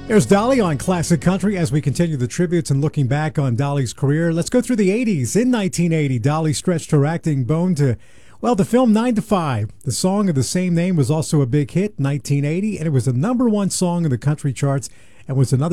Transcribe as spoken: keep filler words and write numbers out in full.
There's Dolly on Classic Country as we continue the tributes and looking back on Dolly's career. Let's go through the eighties. In nineteen eighty, Dolly stretched her acting bone to, well, the film nine to five. The song of the same name was also a big hit in nineteen eighty, and it was the number one song in the country charts and was another